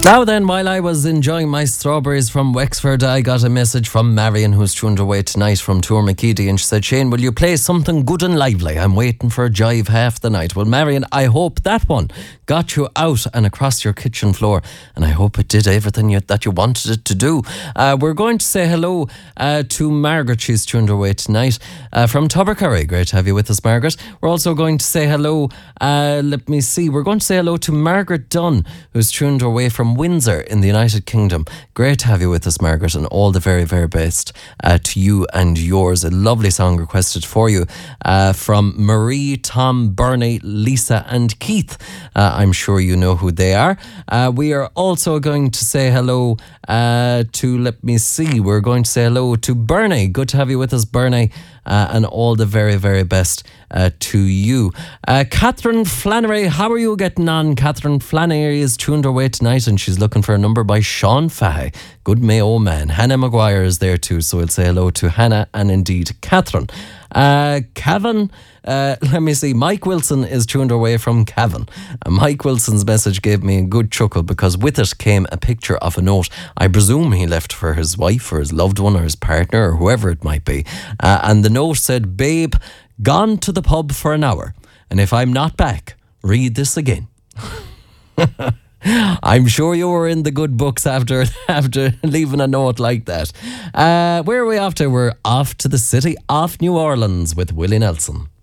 Now then, while I was enjoying my strawberries from Wexford, I got a message from Marion, who's tuned away tonight from Tourmakeedy, and she said, Shane, will you play something good and lively? I'm waiting for a jive half the night. Well, Marion, I hope that one got you out and across your kitchen floor, and I hope it did everything that you wanted it to do. We're going to say hello to Margaret. She's tuned away tonight from Tubbercurry. Great to have you with us, Margaret. We're also going to say hello, let me see, we're going to say hello to Margaret Dunn, who's tuned away from Windsor in the United Kingdom. Great to have you with us, Margaret, and all the very, very best to you and yours. A lovely song requested for you from Marie, Tom, Bernie, Lisa and Keith. I'm sure you know who they are. We are also going to say hello to, let me see, we're going to say hello to Bernie. Good to have you with us, Bernie, and all the very, very best to you. Catherine Flannery, how are you getting on? Catherine Flannery is tuned away tonight and she's looking for a number by Sean Fahey. Good Mayo man. Hannah Maguire is there too, so we'll say hello to Hannah and indeed Catherine. Cavan, let me see, Mike Wilson is tuned away from Cavan. Mike Wilson's message gave me a good chuckle because with it came a picture of a note I presume he left for his wife or his loved one or his partner or whoever it might be, and the note said, babe, gone to the pub for an hour, and if I'm not back, read this again. I'm sure you were in the good books after leaving a note like that. Where are we off to? We're off to the city of New Orleans with Willie Nelson.